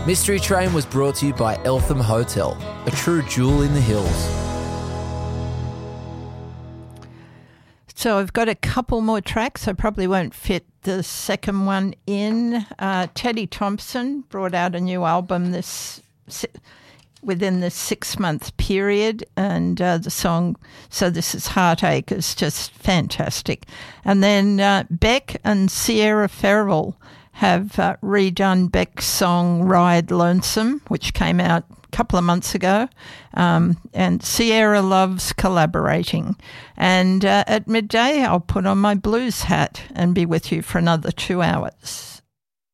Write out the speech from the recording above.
Mystery Train was brought to you by Eltham Hotel, a true jewel in the hills. So I've got a couple more tracks. I probably won't fit the second one in. Teddy Thompson brought out a new album within the 6-month period, and the song So This Is Heartache is just fantastic. And then Beck and Sierra Ferrell have redone Beck's song Ride Lonesome, which came out a couple of months ago, and Sierra loves collaborating. And at midday, I'll put on my blues hat and be with you for another 2 hours.